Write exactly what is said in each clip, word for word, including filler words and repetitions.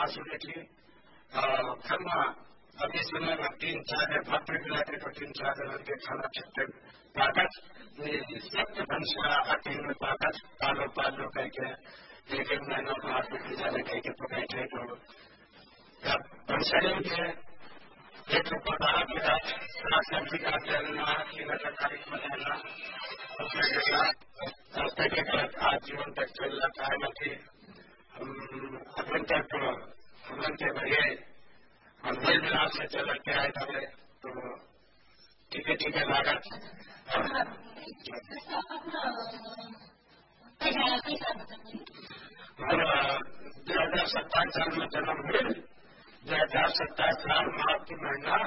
आंसू निकली। फिर अभी समय में तीन चार भक्त मिलाते तो तीन चार दिन के खाना छुट्टे ताकत सत्य भंशा अकेले ताकत पालो पालो करके एक एक महीनों को हाथ में जाने कह के तो बैठे तो भंशा के एक पता मेरा सब्जी का चलना कार्यक्रम रहना उसमें के साथ रास्ते के साथ आज जीवन तक चल रहा है कि अभी तक हमन के भैया हम मेल मिलाप से चल के आए थे तो ठीक है ठीक है लागत दो हजार सत्ताईस साल में जन्म हुए। दो हजार सत्ताईस साल मार्च की महीना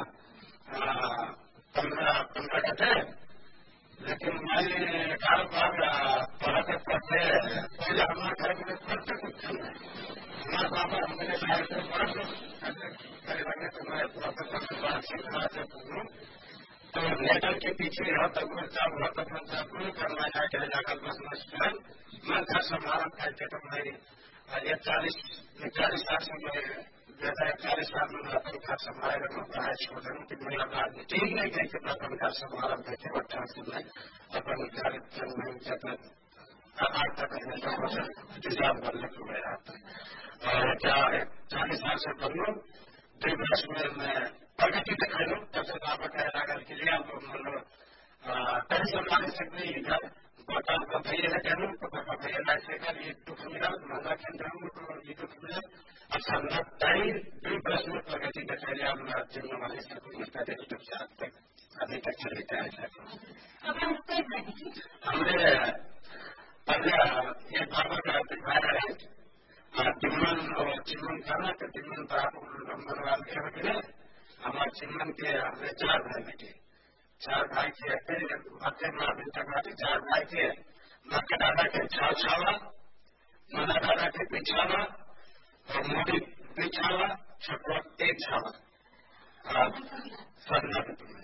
पंद्रह पंद्रह का थे, लेकिन मैं काल बाग पढ़ते पढ़ते पहले हमारे घर में पढ़ते कुछ हमारे बाबा मेरे साल से पढ़ लगे तो मैं प्रोफेसर तो लेटर के पीछे यहाँ तक बच्चा वहाँ तक बच्चा पूरी करना जाके जाकर बस मैं मैं घर संभाल करके तो मैं ये चालीस चालीस साल से मैं जैसा चालीस साल में अपन घर संभाल रखा पढ़ाई छोड़ रहा हूँ कि मेरा बात ठीक नहीं कहीं कि अपन घर संभाल करके बच्चा से मैं अपन घर चलना आज तक हिसाब करने को मेरा और क्या चालीस साल से कर लूँ दो वर्ष में मैं प्रगति दिखा लूँ तब से बाबा कह रहा के लिए मतलब कहीं संभाल सकते हैं बाबा का भैया ने कहूँ तो बाबा भैया लाइफ से कर ये दुख मिला माता केंद्र तो ये दुख मिला अच्छा नई दो वर्ष में प्रगति दिखा लिया मैं जिम्मे वाले से मिलता है तब से आज तक अभी तक चले गए हमने पहले ये बाबा का दिखा रहे हैं चिमन और चिमन करना तो चिमन पर आप नंबर वाले रखे हमारे चिमन के हमने चार भाई बेटे चार भाई थे अपने माँ पिता बाटे चार भाई थे माँ के दादा के छाव छावा माना दादा के पिछावा और मोदी पिछावा छठवा एक छावा सरना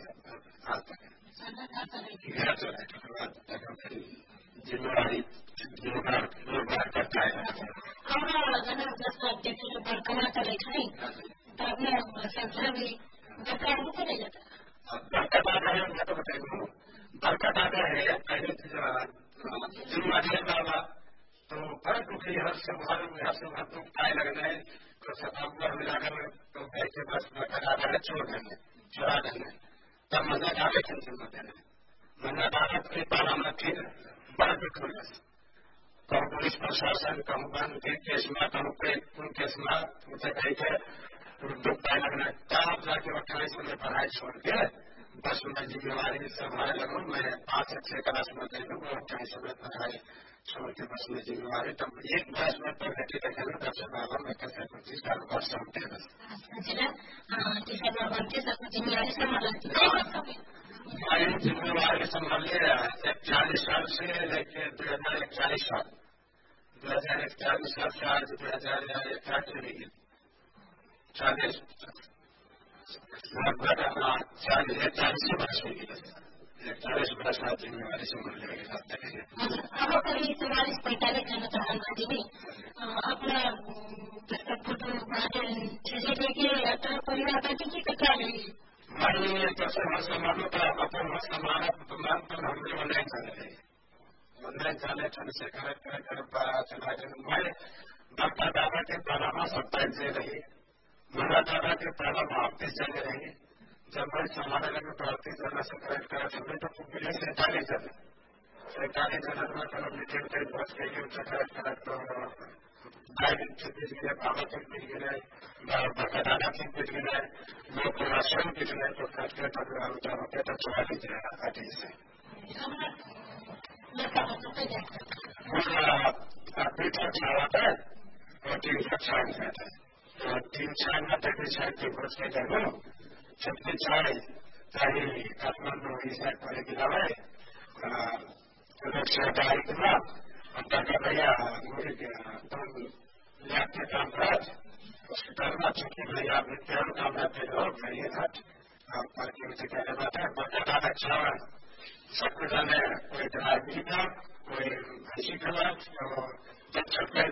जिम्मेवारी जिम्मेदार करता है बरकत आता है मैं तो बताऊँ बरकत आता है पहले जिम्मेदारी बाबा तो बड़ा दुख है हर से हर हर से हर दुख आए लगना है तो सताब्दर मिलाकर तो पैसे बस बरकत आता है छोड़ देंगे छोड़ा देंगे तब मजा आगे टेंशन में देना मजा भारत के पाला में फिर बड़ा दुख हो गया तो पुलिस प्रशासन कहूँ बंद के केस में कहूँ पे केस में मुझे कही थे दुख पाए लगना तब जाके अट्ठाईस में पढ़ाई छोड़ के बस मैं जिम्मेवारी संभालने लगूँ मैं पांच छह क्लास में गई हूँ अट्ठाईस में पढ़ाई छोड़ के बस में जिम्मेवारी तब एक क्लास में प्रगति देखे तब से बाबा मैं कैसे पच्चीस साल वर्ष होते बस मैं जिम्मेवारी संभालिए चालीस साल से लेके दो हजार इकतालीस साल दो हजार इकतालीस साल से आज दो हजार इकतालीस चालीस लगभग चालीस चालीस वर्ष हो गए चालीस वर्ष बाद जिम्मेवारी संभाल लेंगे चौवालीस पैंतालीस जाना चाहता जी अपना फोटो लेके परिवार पार्टी की कथा लेंगे मानिए कैसे मुसलमानों का अपन मुसलमान पर हमने ऑनलाइन चले ऑनलाइन चले चले से कर कर कर चला मैं डॉक्टर दादा के परामर्श सत्ताईस से रही मेरा दादा के पहला भागते चले रहे जब मैं समाने लगे प्रवृत्ति करना से करेक्ट करा हमने तो मिले सैतालीस जन सैतालीस जन में कल मीटिंग कई बस गई उनसे करेक्ट करा तो डायबिट से पीट गए बाबा से पीट गए बका दादा से पीट गए लोग राशन पीट गए तो कट के तक उनका होते तो चला लीजिए अटी से पीछा छाड़ा है और तीन सौ छाड़ जाता है तीन चार नब्बे के साथ के वर्ष के जगह छत्तीस चार चाहे काठमांडू साइड पर गिरा है सरकारी के बाद डॉक्टर भैया लाख के काम राज हॉस्पिटल में छुट्टी भैया विज्ञान काम रहते हो भैया घाट पार्किंग से कह रहा था बड़ा अच्छा सबको जाने कोई दवाई का कोई भैंसी का जब छटका